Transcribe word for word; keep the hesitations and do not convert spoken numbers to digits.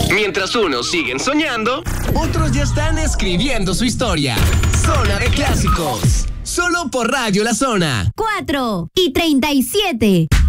Mientras unos siguen soñando, otros ya están escribiendo su historia. Zona de Clásicos. Solo por Radio La Zona. cuatro y treinta y siete.